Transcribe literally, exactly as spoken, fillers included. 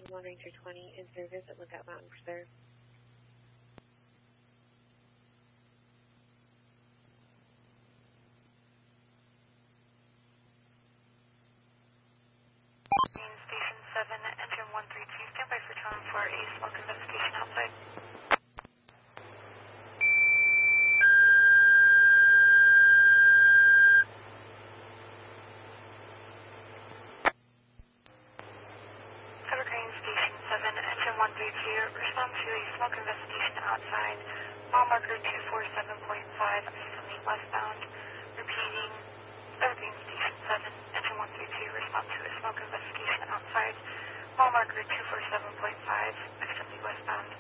Station one Ranger twenty in service at Lookout Mountain Preserve. Station seven, engine one three two, standby for tone for a smoke investigation outside. Evergreen Station seven, engine one three two, respond to a smoke investigation outside, mile marker two four seven point five, assembly westbound. Repeating, Evergreen Station seven, engine one three two, respond to a smoke investigation outside, mile marker two four seven point five, assembly westbound.